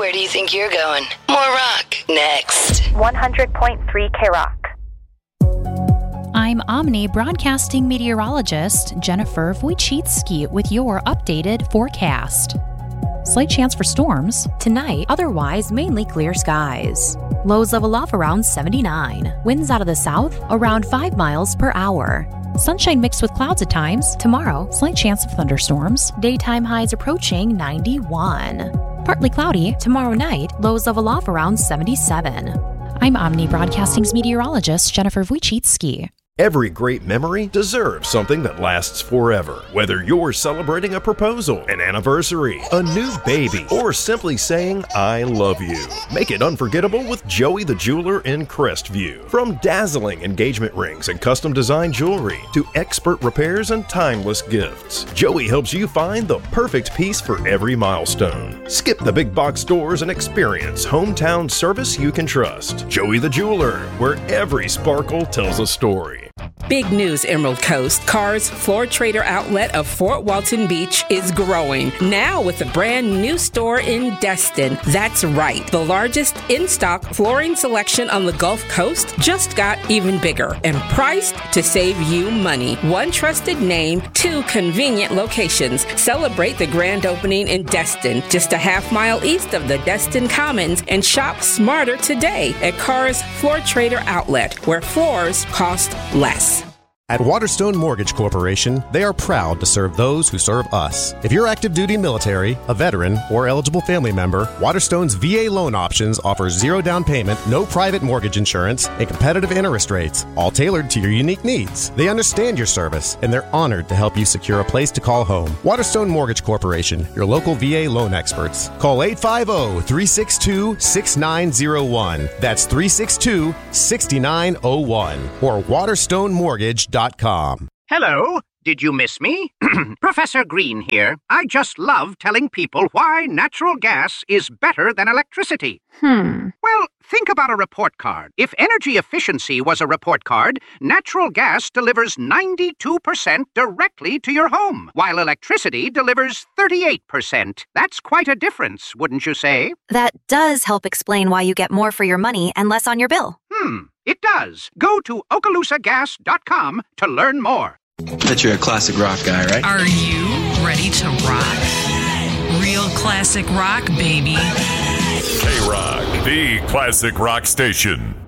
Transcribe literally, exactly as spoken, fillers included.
Where do you think you're going? More rock, next. one hundred point three K-Rock. I'm Omni broadcasting meteorologist Jennifer Wojcicki with your updated forecast. Slight chance for storms. Tonight, otherwise mainly clear skies. Lows level off around seventy-nine. Winds out of the south around five miles per hour. Sunshine mixed with clouds at times. Tomorrow, slight chance of thunderstorms. Daytime highs approaching ninety-one. Partly cloudy. Tomorrow night, lows level off around seventy-seven. I'm Omni Broadcasting's meteorologist Jennifer Wojcicki. Every great memory deserves something that lasts forever. Whether you're celebrating a proposal, an anniversary, a new baby, or simply saying, I love you. Make it unforgettable with Joey the Jeweler in Crestview. From dazzling engagement rings and custom design jewelry to expert repairs and timeless gifts, Joey helps you find the perfect piece for every milestone. Skip the big box stores and experience hometown service you can trust. Joey the Jeweler, where every sparkle tells a story. Big news, Emerald Coast. Carr's Floor Trader outlet of Fort Walton Beach is growing, now with a brand new store in Destin. That's right. The largest in-stock flooring selection on the Gulf Coast just got even bigger and priced to save you money. One trusted name, two convenient locations. Celebrate the grand opening in Destin, just a half mile east of the Destin Commons, and shop smarter today at Carr's Floor Trader outlet, where floors cost less. At Waterstone Mortgage Corporation, they are proud to serve those who serve us. If you're active duty military, a veteran, or eligible family member, Waterstone's V A loan options offer zero down payment, no private mortgage insurance, and competitive interest rates, all tailored to your unique needs. They understand your service, and they're honored to help you secure a place to call home. Waterstone Mortgage Corporation, your local V A loan experts. Call eight five zero, three six two, six nine zero one. That's three six two, six nine zero one. Or waterstone mortgage dot com. Hello. Did you miss me? Professor Green here. I just love telling people why natural gas is better than electricity. Hmm. Well, think about a report card. If energy efficiency was a report card, natural gas delivers ninety-two percent directly to your home, while electricity delivers thirty-eight percent. That's quite a difference, wouldn't you say? That does help explain why you get more for your money and less on your bill. Hmm, it does. Go to okaloosa gas dot com to learn more. Bet you're a classic rock guy, right? Are you ready to rock? Real classic rock, baby. K-Rock, the classic rock station.